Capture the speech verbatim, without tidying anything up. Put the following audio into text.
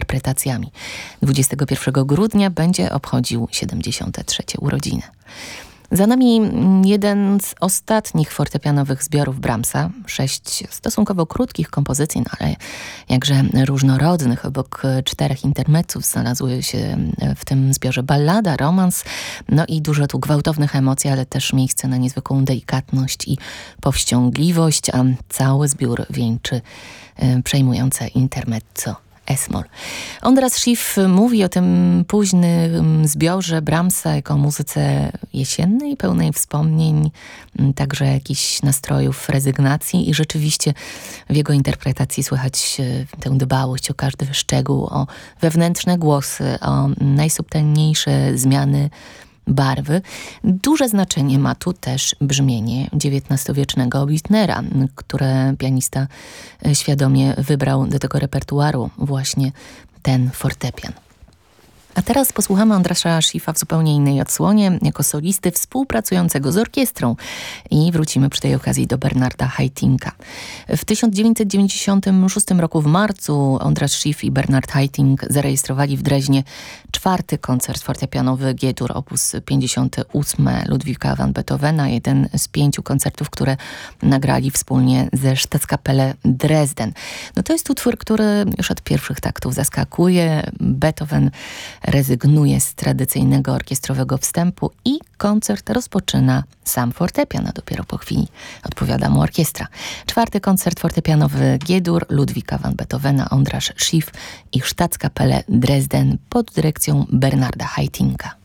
interpretacjami. dwudziestego pierwszego grudnia będzie obchodził siedemdziesiąte trzecie urodziny. Za nami jeden z ostatnich fortepianowych zbiorów Brahmsa. Sześć stosunkowo krótkich kompozycji, no ale jakże różnorodnych. Obok czterech intermezzów znalazły się w tym zbiorze ballada, romans, no i dużo tu gwałtownych emocji, ale też miejsce na niezwykłą delikatność i powściągliwość, a cały zbiór wieńczy przejmujące intermezzo es-moll. Ondras Schiff mówi o tym późnym zbiorze Brahmsa jako muzyce jesiennej, pełnej wspomnień, także jakichś nastrojów rezygnacji i rzeczywiście w jego interpretacji słychać tę dbałość o każdy szczegół, o wewnętrzne głosy, o najsubtelniejsze zmiany barwy. Duże znaczenie ma tu też brzmienie dziewiętnastowiecznego Bittnera, które pianista świadomie wybrał do tego repertuaru właśnie ten fortepian. A teraz posłuchamy Ondrasa Schiffa w zupełnie innej odsłonie, jako solisty współpracującego z orkiestrą i wrócimy przy tej okazji do Bernarda Haitynka. W tysiąc dziewięćset dziewięćdziesiątym szóstym roku w marcu Ondras Schiff i Bernard Haitink zarejestrowali w Dreźnie czwarty koncert fortepianowy G-dur op. pięćdziesiąty ósmy Ludwika van Beethovena, jeden z pięciu koncertów, które nagrali wspólnie ze Staatskapelle Dresden. No to jest utwór, który już od pierwszych taktów zaskakuje. Beethoven rezygnuje z tradycyjnego orkiestrowego wstępu i koncert rozpoczyna sam fortepian, a dopiero po chwili odpowiada mu orkiestra. Czwarty koncert fortepianowy G-dur Ludwika van Beethovena, Ondras Schiff i Staatskapelle Dresden pod dyrekcją Bernarda Haitynka.